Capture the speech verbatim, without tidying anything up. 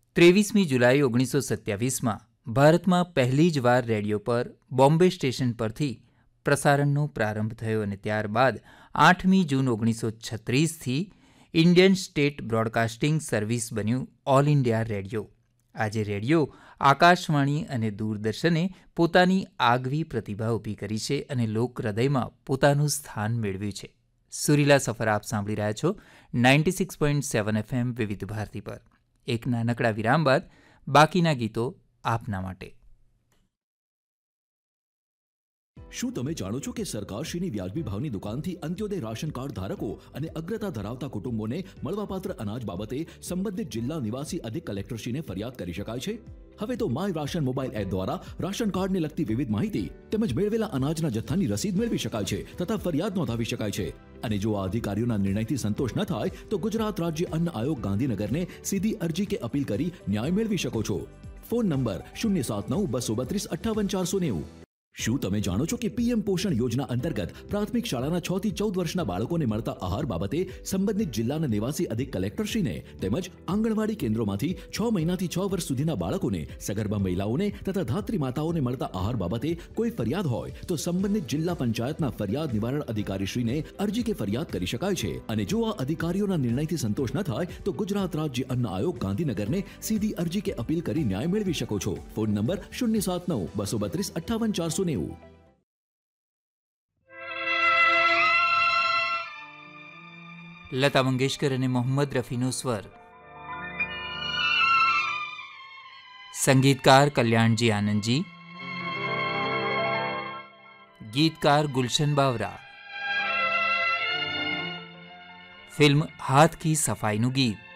ત્રેવીસમી જુલાઈ ઓગણીસો સત્યાવીસમાં ભારતમાં પહેલી જ વાર રેડિયો પર બોમ્બે સ્ટેશન પરથી પ્રસારણનો પ્રારંભ થયો અને ત્યારબાદ આઠમી જૂન ઓગણીસો છત્રીસથી ઇન્ડિયન સ્ટેટ બ્રોડકાસ્ટિંગ સર્વિસ બન્યું ઓલ ઇન્ડિયા રેડિયો. આજે રેડિયો, આકાશવાણી અને દૂરદર્શને પોતાની આગવી પ્રતિભા ઊભી કરી છે અને લોક હૃદયમાં પોતાનું સ્થાન મેળવ્યું છે. સુરીલા સફર આપ સાંભળી રહ્યા છો ninety six point seven FM વિવિધ ભારતી પર. એક નાનકડા વિરામ બાદ બાકીના ગીતો આપના માટે. શું તમે જાણો છો કે સરકારશ્રીની વ્યાજબી ભાવની દુકાનથી અંત્યોદય રાશન કાર્ડ ધારકો અને અગ્રતા ધરાવતા કુટુંબોને મળવાપાત્ર અનાજ બાબતે સંબંધિત જિલ્લા નિવાસી અધિક કલેક્ટરશ્રીને ફરિયાદ કરી શકાય છે? હવે તો માય રાશન મોબાઈલ એપ દ્વારા રાશન કાર્ડને લગતી વિવિધ માહિતી તેમજ મેળવેલા અનાજના જથ્થાની રસીદ મેળવી શકાય છે તથા ફરિયાદ નોંધાવી શકાય છે. અને જો આ અધિકારીઓના નિર્ણયથી સંતોષ ન થાય તો ગુજરાત રાજ્ય અન્ન આયોગ ગાંધીનગરને સીધી અરજી કે અપીલ કરી ન્યાય મેળવી શકો છો. ફોન નંબર શૂન્ય સાત નવ બસો બત્રીસ અઠ્ઠાવન ચારસો નેવું. શું તમે જાણો છો કે પીએમ પોષણ યોજના અંતર્ગત પ્રાથમિક શાળાના છ થી ચૌદ વર્ષના બાળકોને મળતા આહાર બાબતે સંબંધિત જિલ્લાના નિવાસી અધિક કલેક્ટરશ્રીને તેમજ આંગણવાડી કેન્દ્રોમાંથી છ મહિનાથી છ વર્ષ સુધીના બાળકોને, સગર્ભા મહિલાઓને તથા ધાત્રી માતાઓને મળતા આહાર બાબતે કોઈ ફરિયાદ હોય તો સંબંધિત જિલ્લા પંચાયતના ફરિયાદ નિવારણ અધિકારીશ્રીને અરજી કે ફરિયાદ કરી શકાય છે. અને જો આ અધિકારીઓના નિર્ણયથી સંતોષ ન થાય તો ગુજરાત રાજ્ય અન્ન આયોગ ગાંધીનગરને સીધી અરજી કે અપીલ કરી ન્યાય મેળવી શકો છો. ફોન નંબર શૂન્ય સાત નવ બસો બત્રીસ અઠ્ઠાવન ચારસો નેવું. લતા મંગેશકર અને મોહમ્મદ રફીનો સ્વર, સંગીતકાર કલ્યાણજી આનંદજી, ગીતકાર ગુલશન બાવરા. ફિલ્મ હાથ કી સફાઈનું ગીત.